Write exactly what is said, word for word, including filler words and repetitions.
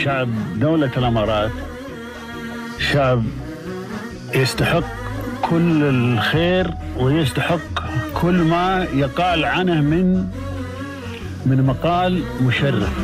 شعب دولة الإمارات شعب يستحق كل الخير ويستحق كل ما يقال عنه من من مقال مشرف.